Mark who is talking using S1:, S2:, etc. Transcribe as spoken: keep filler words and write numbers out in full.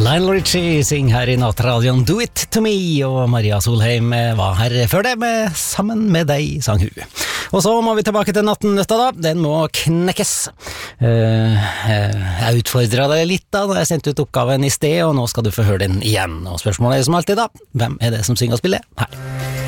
S1: Lionel Richie synger her i Nattradioen Do It To Me, og Maria Solheim var her før det med Sammen med deg, sang hun. Og så må vi tilbake til nattennøtta da, den må knekkes. Uh, jeg utfordret deg litt da, da jeg sendte ut oppgaven i sted, og nå skal du få høre den igjen. Og spørsmålet er som alltid da, hvem er det som synger og spiller her?